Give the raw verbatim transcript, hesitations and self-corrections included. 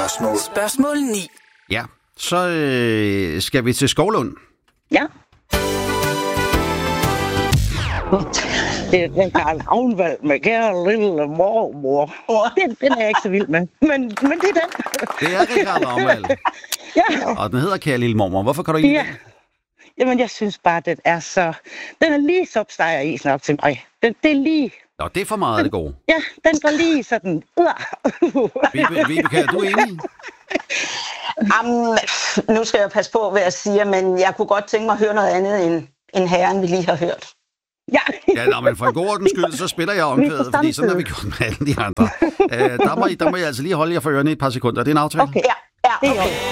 Spørgsmål. Spørgsmål ni. Ja, så øh, skal vi til Skovlund. Ja. Det er den Karl Ravnvald med kære lille mormor. Den, den er jeg ikke så vild med, men, men det er den. Det er Richard Ravnvald. Ja. Og den hedder Kære Lille Mormor. Hvorfor kan du ikke lide Ja. Jamen, jeg synes bare, den er så... Den er lige sopsteger isen op til mig. Den, det er lige... Nå, det er for meget af det gode. Ja, den går lige sådan... Vibe, Vibeke, er du enig? Um, nu skal jeg passe på, hvad jeg siger, men jeg kunne godt tænke mig at høre noget andet end, end herren, vi lige har hørt. Ja. Ja, nå, men for en god ordens skyld, så spiller jeg omkvædet, fordi sådan har vi gjort med alle de andre. Uh, der, må I, der må I altså lige holde jer for ørerne i et par sekunder. Det er en aftale. Okay. Ja, ja, okay.